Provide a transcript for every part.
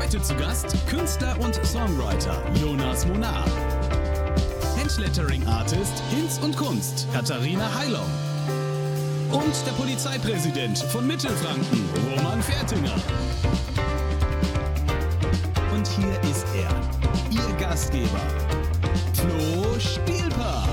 Heute zu Gast Künstler und Songwriter Jonas Monar. Handlettering-Artist Hinz und Kunst Katharina Heilong. Und der Polizeipräsident von Mittelfranken, Roman Fertinger. Und hier ist er, Ihr Gastgeber, Flo Stielper.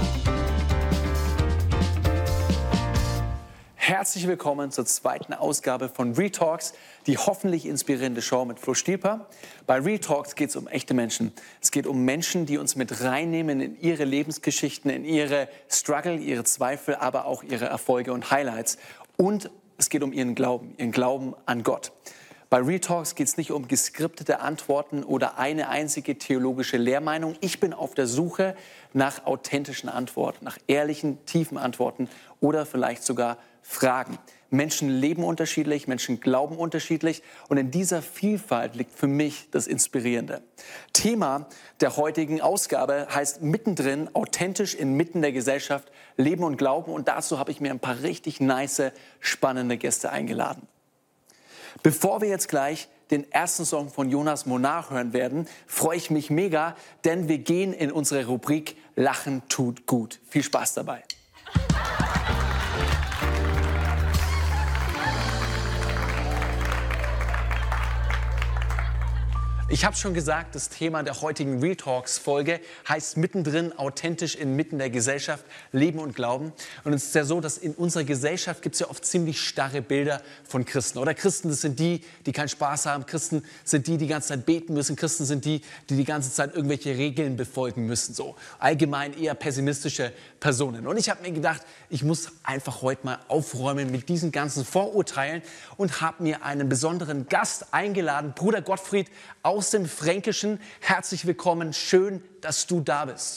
Herzlich willkommen zur zweiten Ausgabe von Retalks, die hoffentlich inspirierende Show mit Flo Stielper. Bei Retalks geht es um echte Menschen. Es geht um Menschen, die uns mit reinnehmen in ihre Lebensgeschichten, in ihre Struggle, ihre Zweifel, aber auch ihre Erfolge und Highlights. Und es geht um ihren Glauben an Gott. Bei Retalks geht es nicht um geskriptete Antworten oder eine einzige theologische Lehrmeinung. Ich bin auf der Suche nach authentischen Antworten, nach ehrlichen, tiefen Antworten oder vielleicht sogar Fragen. Menschen leben unterschiedlich, Menschen glauben unterschiedlich und in dieser Vielfalt liegt für mich das Inspirierende. Thema der heutigen Ausgabe heißt mittendrin, authentisch inmitten der Gesellschaft, Leben und Glauben, und dazu habe ich mir ein paar richtig nice, spannende Gäste eingeladen. Bevor wir jetzt gleich den ersten Song von Jonas Monar hören werden, freue ich mich mega, denn wir gehen in unsere Rubrik Lachen tut gut. Viel Spaß dabei. Ich habe schon gesagt, das Thema der heutigen Real Talks-Folge heißt mittendrin, authentisch inmitten der Gesellschaft, Leben und Glauben. Und es ist ja so, dass in unserer Gesellschaft gibt es ja oft ziemlich starre Bilder von Christen. Oder Christen, das sind die, die keinen Spaß haben. Christen sind die, die ganze Zeit beten müssen. Christen sind die, die die ganze Zeit irgendwelche Regeln befolgen müssen. So allgemein eher pessimistische Personen. Und ich habe mir gedacht, ich muss einfach heute mal aufräumen mit diesen ganzen Vorurteilen und habe mir einen besonderen Gast eingeladen, Bruder Gottfried aus dem Fränkischen. Herzlich willkommen, schön, dass du da bist.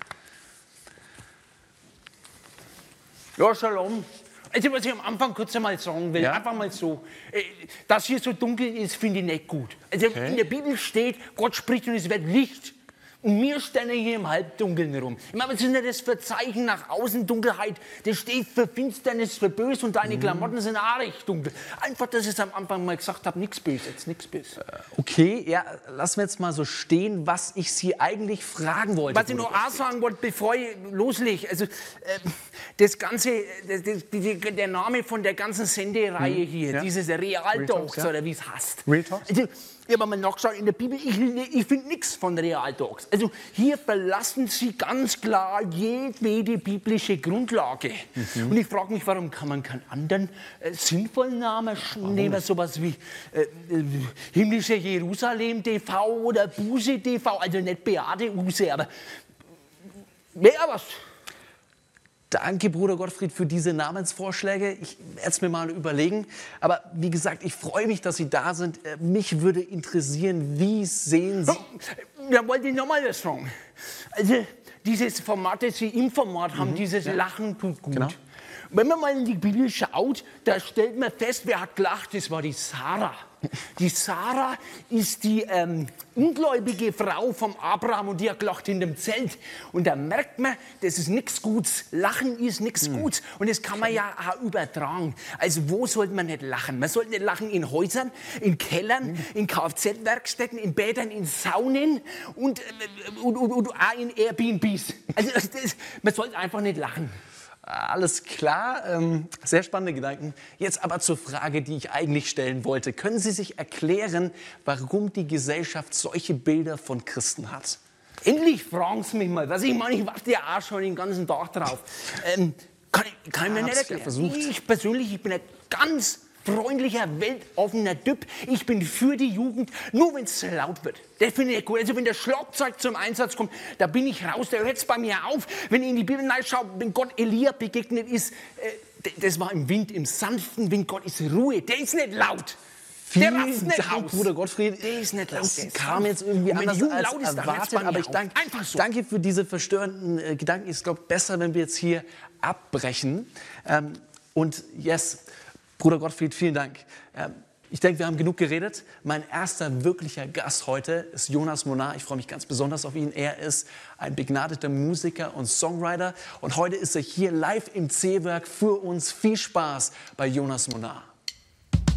Ja, Shalom. Also was ich am Anfang kurz einmal sagen will, einfach mal so, dass hier so dunkel ist, finde ich nicht gut. Also in der Bibel steht, Gott spricht und es wird Licht. Und wir stehen hier im Halbdunkeln rum. Ich meine, was ist denn das für ein Zeichen nach außen? Dunkelheit, das steht für Finsternis, für Böse, und deine Klamotten sind auch recht dunkel. Einfach, dass ich am Anfang mal gesagt habe, nichts Böse, jetzt nichts Böse. Okay, ja, lassen wir jetzt mal so stehen, was ich Sie eigentlich fragen wollte. Was ich noch auch sagen wollte, bevor ich loslege, also das Ganze, der Name von der ganzen Sendereihe hier, dieses Real Talks, oder wie es heißt. Real Talks? Also, ich habe mal nachgeschaut in der Bibel, ich finde nichts von Real Talks. Also hier verlassen sie ganz klar jedwede biblische Grundlage. Und ich frage mich, warum kann man keinen anderen sinnvollen Namen nehmen, sowas wie himmlische Jerusalem TV oder Buße TV, also nicht Beate Use, aber wäre was. Danke, Bruder Gottfried, für diese Namensvorschläge. Ich werde es mir mal überlegen. Aber wie gesagt, ich freue mich, dass Sie da sind. Mich würde interessieren, wie sehen Sie... Da wollte ich noch mal was sagen. Also dieses Format, das Sie im Format haben, dieses Lachen tut gut. Genau. Wenn man mal in die Bibel schaut, da stellt man fest, wer hat gelacht, das war die Sarah. Die Sarah ist die ungläubige Frau vom Abraham, und die hat gelacht in dem Zelt. Und da merkt man, das ist nichts Gutes. Lachen ist nichts Gutes. Und das kann man ja auch übertragen. Also wo sollte man nicht lachen? Man sollte nicht lachen in Häusern, in Kellern, in Kfz-Werkstätten, in Bädern, in Saunen und auch in Airbnbs. Also man sollte einfach nicht lachen. Alles klar, sehr spannende Gedanken. Jetzt aber zur Frage, die ich eigentlich stellen wollte. Können Sie sich erklären, warum die Gesellschaft solche Bilder von Christen hat? Endlich fragen Sie mich mal. Was ich meine, ich warte ja auch schon den ganzen Tag drauf. Kann ich mir nicht erklären. Ich persönlich, ich bin ein ganz freundlicher, weltoffener Typ. Ich bin für die Jugend, nur wenn es laut wird. Das finde ich gut. Also wenn der Schlagzeug zum Einsatz kommt, da bin ich raus, da hört es bei mir auf. Wenn ich in die Bibel reinschaue, wenn Gott Elia begegnet ist, das war im Wind, im sanften Wind. Gott ist Ruhe, der ist nicht laut. Der Vielen Dank, Bruder Gottfried. Der ist nicht laut. Das kam jetzt irgendwie anders als erwartet, aber ich danke für diese verstörenden Gedanken. Ich glaube, besser, wenn wir jetzt hier abbrechen. Und yes, Bruder Gottfried, vielen Dank. Ich denke, wir haben genug geredet. Mein erster wirklicher Gast heute ist Jonas Monar. Ich freue mich ganz besonders auf ihn. Er ist ein begnadeter Musiker und Songwriter. Und heute ist er hier live im C-Werk für uns. Viel Spaß bei Jonas Monar.